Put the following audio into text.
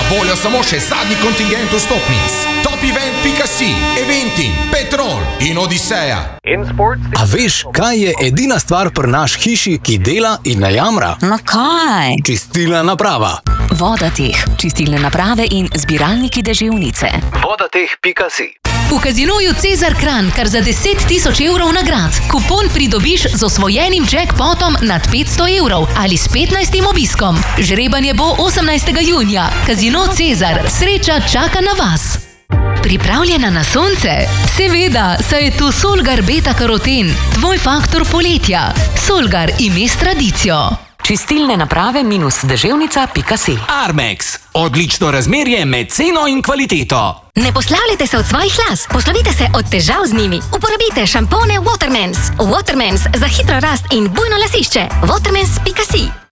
voljo samo še zadnji kontingent vstopnic. Topevent.si, Eventim, Petrol in Odiseja. A veš, kaj je edina stvar pri naš hiši, ki dela in ne jamra? No kaj? Čistilna naprava. Vodateh, čistilne naprave in zbiralniki deževnice. Vodateh.si. V Casinoju Cezar Kranj kar za 10 000 evrov nagrad. Kupon pridobiš z osvojenim jackpotom nad 500 evrov ali s 15. obiskom. Žrebanje bo 18. junija. Casino Cezar, sreča čaka na vas. Pripravljena na sonce? Seveda, saj je tu Solgar Beta Karoten, tvoj faktor poletja. Solgar, ime s tradicijo. Čistilne naprave -deževnica.si. Armex. Odlično razmerje med ceno in kvaliteto. Ne poslavljajte se od svojih las, poslovite se od težav z njimi. Uporabite šampone Watermans. Watermans za hitro rast in bujno lasišče. Watermans.si.